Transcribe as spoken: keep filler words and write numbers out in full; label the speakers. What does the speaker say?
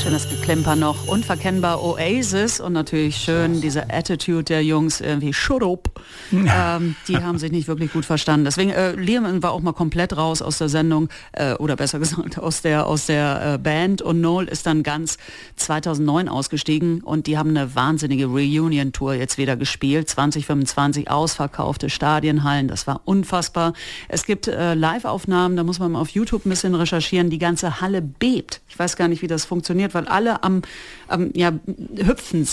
Speaker 1: Schön das Geklimper noch. Unverkennbar Oasis und natürlich schön diese Attitude der Jungs, irgendwie shut up. ähm, die haben sich nicht wirklich gut verstanden. Deswegen, äh, Liam war auch mal komplett raus aus der Sendung, äh, oder besser gesagt aus der, aus der äh, Band, und Noel ist dann ganz zweitausendneun ausgestiegen und die haben eine wahnsinnige Reunion-Tour jetzt wieder gespielt. zwanzig fünfundzwanzig ausverkaufte Stadienhallen, das war unfassbar. Es gibt äh, Live-Aufnahmen, da muss man mal auf YouTube ein bisschen recherchieren, die ganze Halle bebt. Ich weiß gar nicht, wie das funktioniert, weil alle am, am ja, Hüpfen